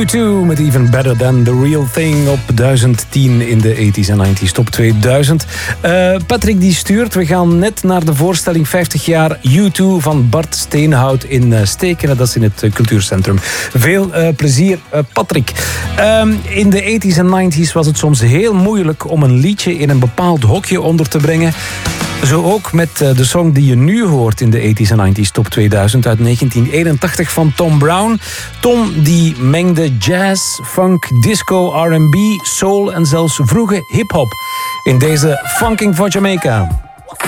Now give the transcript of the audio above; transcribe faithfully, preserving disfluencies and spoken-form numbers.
U twee met Even Better Than The Real Thing op duizend tien in de tachtiger en negentiger top tweeduizend. Uh, Patrick die stuurt, we gaan net naar de voorstelling vijftig jaar U twee van Bart Steenhout in uh, Stekenen. Dat is in het uh, cultuurcentrum. Veel uh, plezier, uh, Patrick. Um, in de tachtig's en negentigs was het soms heel moeilijk om een liedje in een bepaald hokje onder te brengen. Zo ook met de song die je nu hoort in de tachtig's en negentigs top tweeduizend uit negentien eenentachtig van Tom Brown. Tom die mengde jazz, funk, disco, R en B, soul en zelfs vroege hip-hop in deze Funking for Jamaica.